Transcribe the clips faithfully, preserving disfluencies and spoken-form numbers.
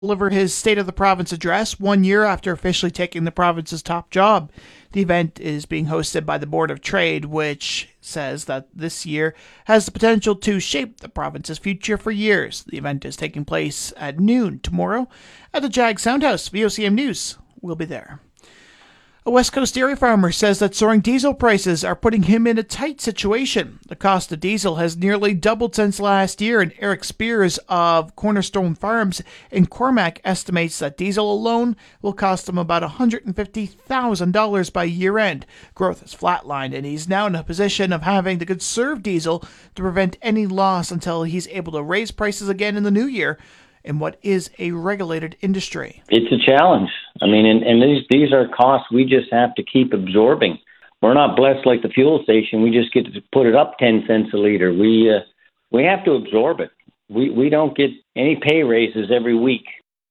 deliver his State of the Province address one year after officially taking the province's top job. The event is being hosted by the Board of Trade, which says that this year has the potential to shape the province's future for years. The event is taking place at noon tomorrow at the Jag Soundhouse. V O C M News will be there. A West Coast dairy farmer says that soaring diesel prices are putting him in a tight situation. The cost of diesel has nearly doubled since last year, and Eric Spears of Cornerstone Farms in Cormac estimates that diesel alone will cost him about one hundred fifty thousand dollars by year-end. Growth has flatlined, and he's now in a position of having to conserve diesel to prevent any loss until he's able to raise prices again in the new year in what is a regulated industry. It's a challenge. I mean, and, and these these are costs we just have to keep absorbing. We're not blessed like the fuel station. We just get to put it up ten cents a liter. We uh, we have to absorb it. We we don't get any pay raises every week.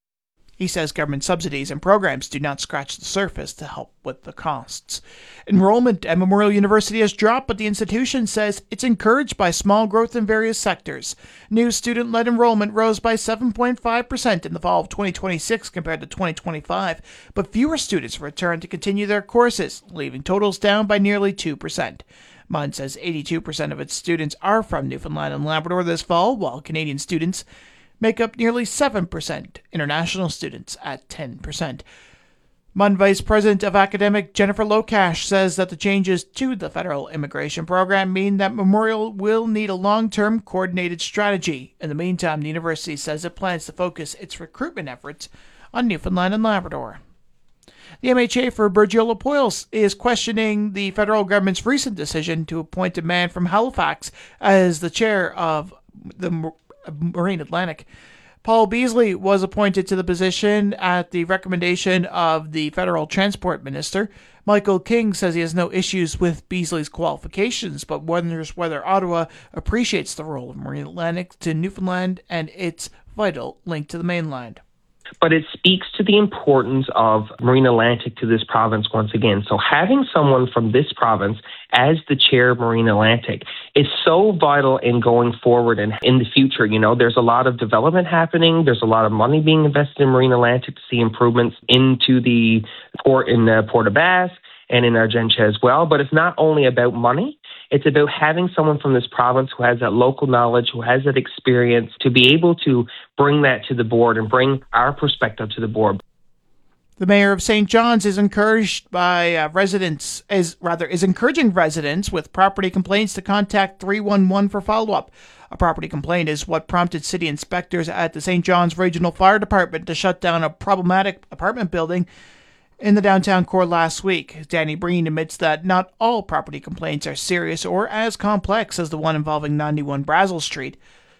He says government subsidies and programs do not scratch the surface to help with the costs. Enrollment at Memorial University has dropped, but the institution says it's encouraged by small growth in various sectors. New student-led enrollment rose by seven point five percent in the fall of twenty twenty-six compared to twenty twenty-five, but fewer students returned to continue their courses, leaving totals down by nearly two percent. M U N says eighty-two percent of its students are from Newfoundland and Labrador this fall, while Canadian students make up nearly seven percent, international students at ten percent. M U N Vice President of Academic Jennifer Lokash says that the changes to the federal immigration program mean that Memorial will need a long-term coordinated strategy. In the meantime, the university says it plans to focus its recruitment efforts on Newfoundland and Labrador. The M H A for Burgeo-Lapoile is questioning the federal government's recent decision to appoint a man from Halifax as the chair of the Marine Atlantic. Paul Beasley was appointed to the position at the recommendation of the federal transport minister. Michael King says he has no issues with Beasley's qualifications, but wonders whether Ottawa appreciates the role of Marine Atlantic to Newfoundland and its vital link to the mainland. But it speaks to the importance of Marine Atlantic to this province once again. So having someone from this province as the chair of Marine Atlantic is so vital in going forward and in the future. You know, there's a lot of development happening. There's a lot of money being invested in Marine Atlantic to see improvements into the port in uh, Port aux Basques and in Argentia as well. But it's not only about money. It's about having someone from this province who has that local knowledge, who has that experience, to be able to bring that to the board and bring our perspective to the board. The mayor of Saint John's is encouraged by uh, residents, is rather is encouraging residents with property complaints to contact three one one for follow-up. A property complaint is what prompted city inspectors at the Saint John's Regional Fire Department to shut down a problematic apartment building in the downtown core last week. Danny Breen admits that not all property complaints are serious or as complex as the one involving ninety-one Brazel Street,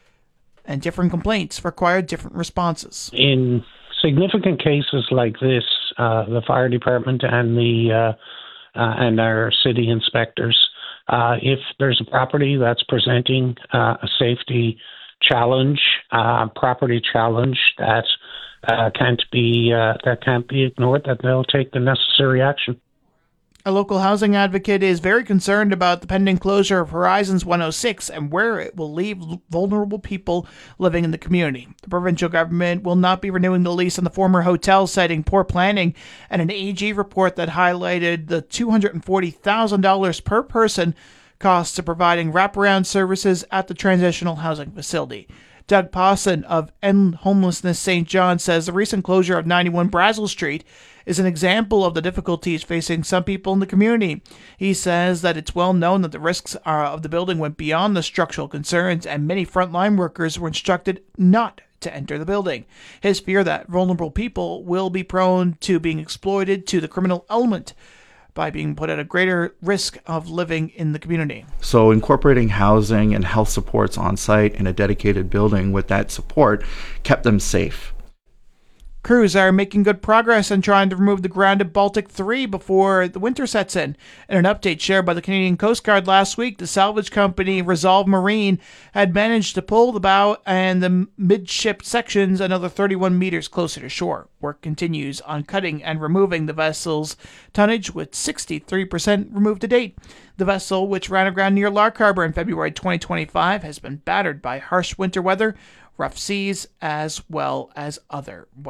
and different complaints require different responses. In significant cases like this, uh, the fire department and the uh, uh, and our city inspectors, uh, if there's a property that's presenting uh, a safety challenge, uh, property challenge that Uh, can't be uh, that can't be ignored, that they'll take the necessary action. A local housing advocate is very concerned about the pending closure of Horizons one oh six and where it will leave vulnerable people living in the community. The provincial government will not be renewing the lease on the former hotel, citing poor planning and an A G report that highlighted the two hundred forty thousand dollars per person costs of providing wraparound services at the transitional housing facility. Doug Pawson of End Homelessness Saint John says the recent closure of ninety-one Brazel Street is an example of the difficulties facing some people in the community. He says that it's well known that the risks are, of the building went beyond the structural concerns, and many frontline workers were instructed not to enter the building. His fear that vulnerable people will be prone to being exploited to the criminal element by being put at a greater risk of living in the community. So incorporating housing and health supports on site in a dedicated building with that support kept them safe. Crews are making good progress in trying to remove the grounded Baltic three before the winter sets in. In an update shared by the Canadian Coast Guard last week, the salvage company Resolve Marine had managed to pull the bow and the midship sections another thirty-one meters closer to shore. Work continues on cutting and removing the vessel's tonnage, with sixty-three percent removed to date. The vessel, which ran aground near Lark Harbor in February twenty twenty-five, has been battered by harsh winter weather, rough seas, as well as other